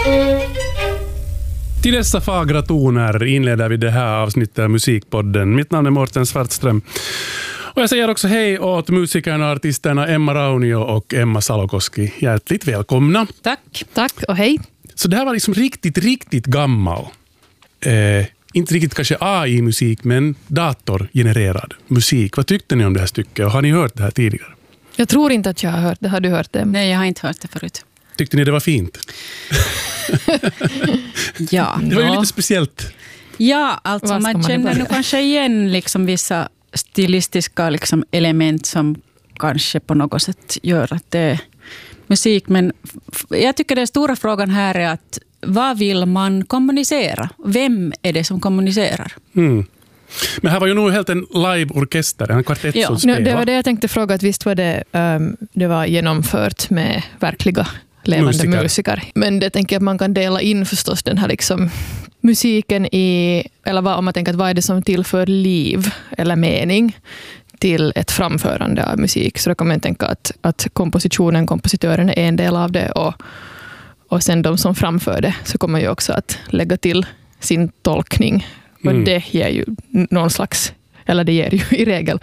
Till dessa fagra toner inleder vi det här avsnittet av Musikpodden. Mitt namn är Mårten Svartström. Och jag säger också hej åt musikerna och artisterna Emma Raunio och Emma Salokoski. Hjärtligt välkomna. Tack och hej. Så det här var liksom riktigt gammal. Inte riktigt kanske AI-musik, men datorgenererad musik. Vad tyckte ni om det här stycket? Och har ni hört det här tidigare? Jag tror inte att jag har hört det. Har du hört det? Nej, jag har inte hört det förut. Tyckte ni det var fint? Ja. Det var ju lite speciellt. Ja, alltså man känner nog kanske igen liksom vissa stilistiska liksom element som kanske på något sätt gör att det är musik. Men jag tycker den stora frågan här är att vad vill man kommunicera? Vem är det som kommunicerar? Mm. Men här var ju nog helt en live-orkester, en kvartett som spelar. Det var det jag tänkte fråga, att visst var det var genomfört med verkliga levande musiker. Men det tänker jag att man kan dela in förstås den här liksom musiken i, eller om man tänker att vad är det som tillför liv eller mening till ett framförande av musik. Så då kan man tänka att kompositören är en del av det och sen de som framför det så kommer ju också att lägga till sin tolkning. Och det ger ju någon slags, eller det ger ju i regel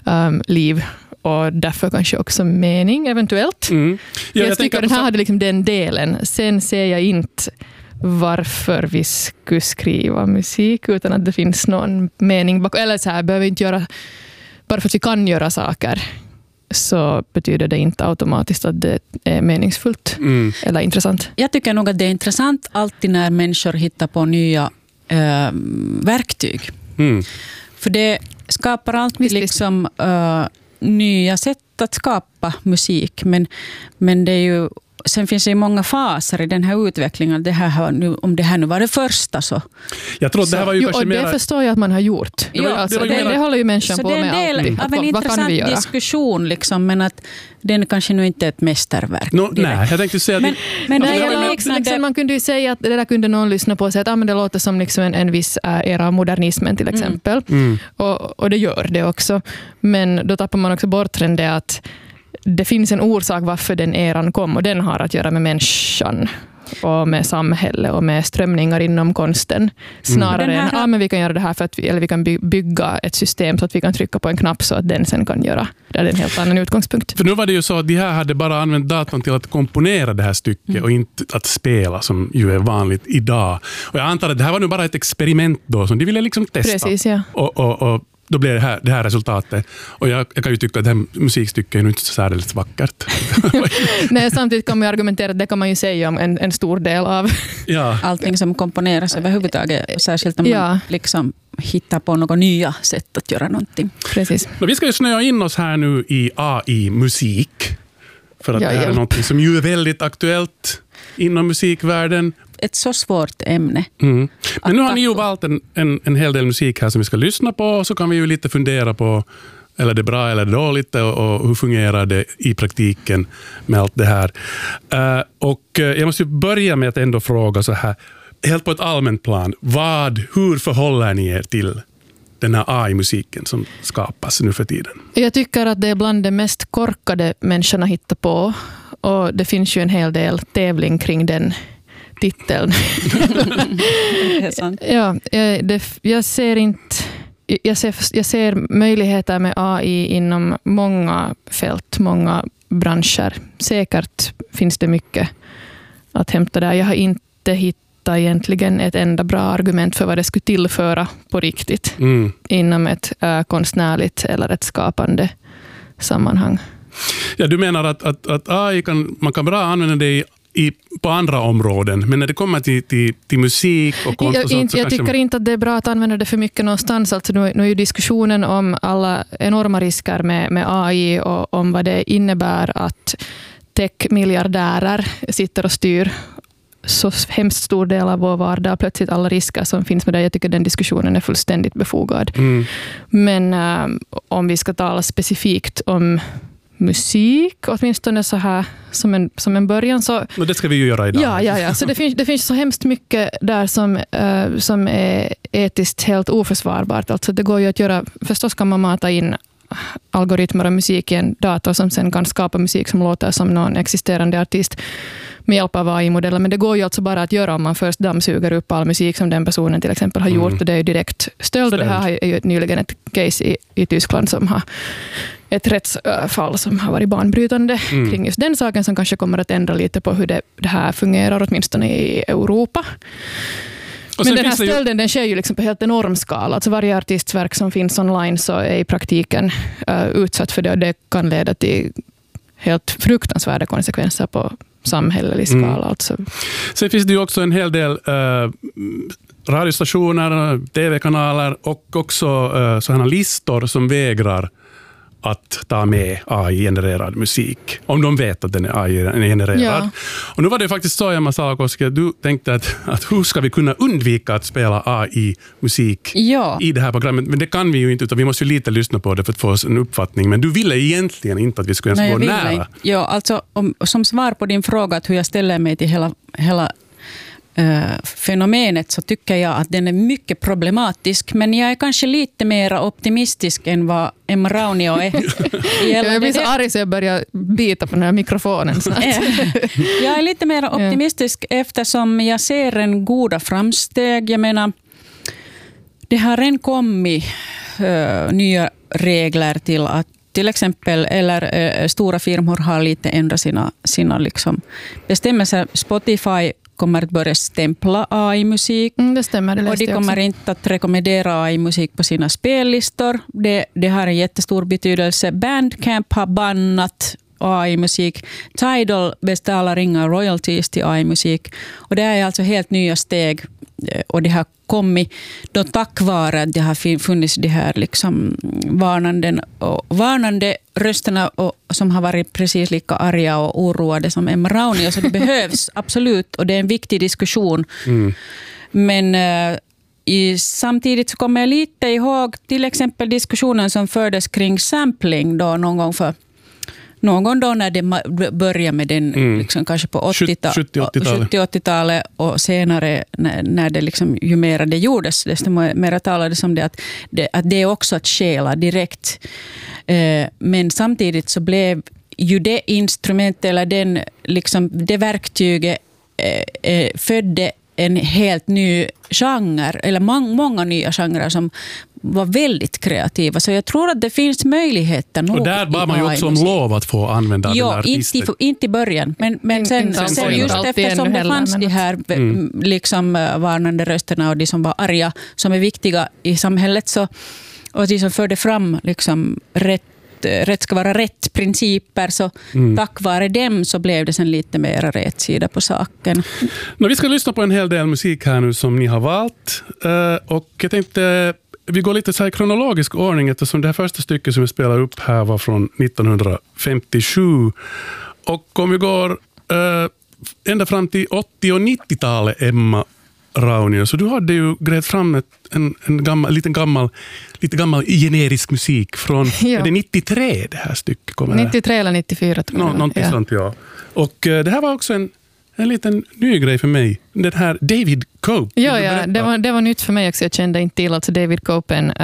liv och därför kanske också mening eventuellt. Ja, jag tycker den här hade liksom den delen. Sen ser jag inte varför vi skulle skriva musik utan att det finns någon mening bakom. Eller så här, behöver inte göra, bara för att vi kan göra saker så betyder det inte automatiskt att det är meningsfullt eller intressant. Jag tycker nog att det är intressant alltid när människor hittar på nya verktyg. För det skapar alltid liksom nya sätt att skapa musik. Men det är ju, sen finns det ju många faser i den här utvecklingen. Om det här nu var det första så. Jag tror att det här var ju kanske det förstår jag att man har gjort. Det håller ju människan på med alltid. Så det är en del av en intressant diskussion liksom, men att den kanske nu inte är ett mästerverk. Nej, jag tänkte säga att man kunde ju säga att det där kunde någon lyssna på och säga att det låter som liksom en viss era av modernismen till exempel. Och det gör det också. Men då tappar man också bort det att det finns en orsak varför den eran kom och den har att göra med människan och med samhälle och med strömningar inom konsten. Snarare än men vi kan göra det här för att vi kan bygga ett system så att vi kan trycka på en knapp så att den sen kan göra. Det är en helt annan utgångspunkt. För nu var det ju så att de här hade bara använt datorn till att komponera det här stycket och inte att spela som ju är vanligt idag. Och jag antar att det här var nu bara ett experiment då som de ville liksom testa. Precis, ja. Och då blir det här resultatet. Och jag kan ju tycka att det här musikstycket är nu inte så särskilt vackert. Nej, samtidigt kan man argumentera att det kan man ju säga om en stor del av allting som komponeras överhuvudtaget. Särskilt om man liksom hittar på några nya sätt att göra någonting. Precis. Men vi ska ju snöa in oss här nu i AI-musik. För att det här är något som ju är väldigt aktuellt inom musikvärlden. Ett så svårt ämne. Men nu har ni ju valt en hel del musik här som vi ska lyssna på och så kan vi ju lite fundera på eller det är bra eller dåligt och hur fungerar det i praktiken med allt det här. Och jag måste ju börja med att ändå fråga så här, helt på ett allmänt plan, hur förhåller ni er till den här AI-musiken som skapas nu för tiden? Jag tycker att det är bland det mest korkade människorna hittar på och det finns ju en hel del tävling kring den titeln. Det är sant. Jag ser möjligheter med AI inom många fält, många branscher. Säkert finns det mycket att hämta där. Jag har inte hittat egentligen ett enda bra argument för vad det skulle tillföra på riktigt inom ett konstnärligt eller ett skapande sammanhang. Ja, du menar att AI man kan bra använda det på andra områden, men när det kommer till musik och konst och sånt så jag tycker inte att det är bra att använda det för mycket någonstans. Alltså nu är ju diskussionen om alla enorma risker med AI och om vad det innebär att tech-miljardärer sitter och styr så hemskt stor del av vår vardag, plötsligt alla risker som finns med det. Jag tycker den diskussionen är fullständigt befogad. Men om vi ska tala specifikt om musik, åtminstone så här som en början så... Men det ska vi ju göra idag. Ja. Så det finns så hemskt mycket där som är etiskt helt oförsvarbart. Alltså det går ju att göra, förstås kan man mata in algoritmer och musik i en dator som sen kan skapa musik som låter som någon existerande artist med hjälp av AI-modeller. Men det går ju alltså bara att göra om man först dammsuger upp all musik som den personen till exempel har gjort. Och det är ju direkt stöld. Och det här är ju nyligen ett case i Tyskland som har ett rättsfall som har varit banbrytande kring just den saken, som kanske kommer att ändra lite på hur det här fungerar, åtminstone i Europa. Men den här stölden den sker ju liksom på helt enorm skala. Alltså varje artistverk som finns online så är i praktiken utsatt för det, och det kan leda till helt fruktansvärda konsekvenser på samhällelig skala. Alltså. Sen finns det ju också en hel del radiostationer, tv-kanaler och också sådana listor som vägrar att ta med AI-genererad musik, om de vet att den är AI-genererad. Ja. Och nu var det faktiskt så, Emma Salakoski, att du tänkte att hur ska vi kunna undvika att spela AI-musik i det här programmet? Men det kan vi ju inte, utan vi måste ju lite lyssna på det för att få oss en uppfattning. Men du ville egentligen inte att vi skulle ens gå nära. Ja, alltså som svar på din fråga att hur jag ställer mig till hela fenomenet, så tycker jag att den är mycket problematisk, men jag är kanske lite mer optimistisk än vad Emma Raunio är. Jag blir så arg så jag börjar bita på den här mikrofonen snart. Jag är lite mer optimistisk eftersom jag ser en goda framsteg. Jag menar, det har redan kommit nya regler till att till exempel, eller stora firmor har lite ändrat sina liksom bestämmelser. Spotify kommer att börja stämpla AI-musik. Det stämmer, och de kommer inte att rekommendera AI-musik på sina spellistor. Det har en jättestor betydelse. Bandcamp har bannat AI-musik. Tidal betalar inga royalties till AI-musik. Och det är alltså helt nya steg. Och det har kommit då tack vare att det har funnits de här liksom varnande rösterna som har varit precis lika arga och oroade som Emma Raunio. Så det behövs absolut, och det är en viktig diskussion. Men samtidigt så kommer jag lite ihåg till exempel diskussionen som fördes kring sampling då någon gång då när det började med den liksom kanske på 70-80-talet och senare när det liksom, ju mer det gjordes desto mer talades om det att det är också att stjäla direkt. Men samtidigt så blev ju det instrument eller den liksom det verktyget födde en helt ny genre, eller många nya genrer som var väldigt kreativa. Så jag tror att det finns möjligheter nog. Och där var man ju också om lov att få använda den artisten. Inte i början. Men sen just eftersom det fanns de här liksom varnande rösterna och de som var arga, som är viktiga i samhället, så, och de som förde fram liksom rätt ska vara rätt principer, så tack vare dem så blev det sen lite mer rätt sida på saken. Vi ska lyssna på en hel del musik här nu som ni har valt, och jag tänkte vi går lite så här i kronologisk ordning, eftersom det här första stycket som vi spelar upp här var från 1957, och om vi går ända fram till 80- och 90-talet, Emma Raunio, så du hade ju grävt fram lite gammal generisk musik från är det 93 det här stycket kommer 93 eller 94 tror jag. Någonting sånt, ja. Och det här var också en liten ny grej för mig. Den här David Cope. Ja, det var nytt för mig också. Jag kände inte till. Alltså David Cope, en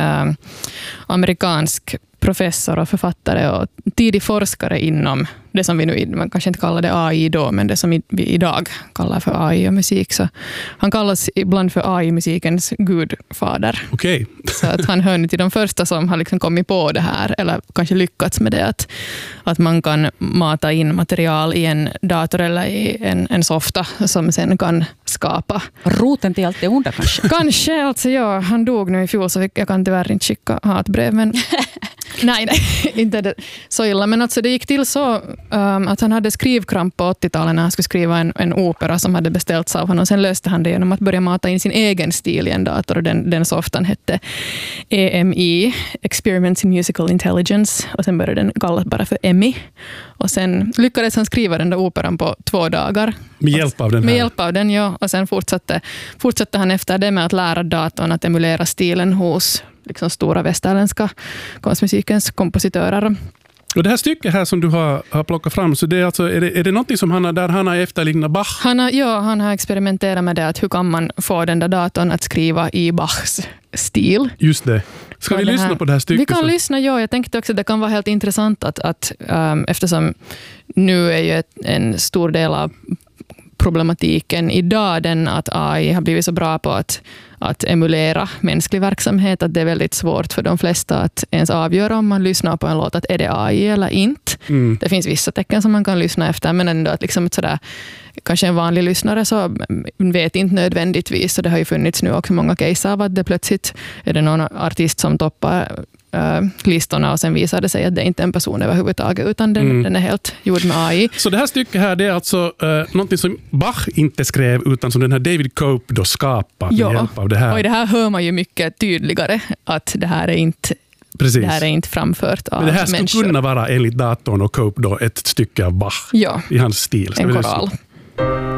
amerikansk professor och författare och tidig forskare inom det som vi nu, man kanske inte kallar det AI då, men det som vi idag kallar för AI och musik. Så han kallas ibland för AI-musikens gudfader. Okej. Så att han hör till de första som har liksom kommit på det här, eller kanske lyckats med det, att man kan mata in material i en dator eller i en softa som sen kan skapa. Roten till allt det onda kanske? Kanske, alltså ja, han dog nu i fjol så jag kan tyvärr inte skicka hatbrev, men nej, inte det så illa. Men alltså det gick till så att han hade skrivkramp på 80-talet när han skulle skriva en opera som hade beställts av honom. Sen löste han det genom att börja mata in sin egen stil i en dator. Och den softan hette EMI, Experiments in Musical Intelligence. Och sen började den kallas bara för EMI. Och sen lyckades han skriva den där operan på 2 dagar. Med hjälp av den här? Med hjälp av den, ja. Och sen fortsatte han efter det med att lära datorn att emulera stilen hos liksom stora västerländska konstmusikens kompositörer. Och det här stycket här som du har plockat fram, så det är, alltså, är det något som han har efterliknat Bach? Han har experimenterat med det, att hur kan man få den där datorn att skriva i Bachs stil. Just det. Ska vi lyssna på det här stycket? Vi kan lyssna, ja. Jag tänkte också att det kan vara helt intressant att eftersom nu är ju en stor del av problematiken idag den att AI har blivit så bra på att emulera mänsklig verksamhet att det är väldigt svårt för de flesta att ens avgöra om man lyssnar på en låt att är det AI eller inte. Det finns vissa tecken som man kan lyssna efter, men ändå att liksom sådär, kanske en vanlig lyssnare så vet inte nödvändigtvis, så det har ju funnits nu också många case av att det plötsligt är det någon artist som toppar listorna och sen visar det sig att det inte är en person överhuvudtaget utan den är helt gjord med AI. Så det här stycket här det är alltså någonting som Bach inte skrev utan som den här David Cope då skapade med hjälp av det här. Och i det här hör man ju mycket tydligare att det här är inte Precis. Det här är inte framfört av människor. Men det här skulle kunna vara enligt datorn och Cope då ett stycke av Bach i hans stil. En koral.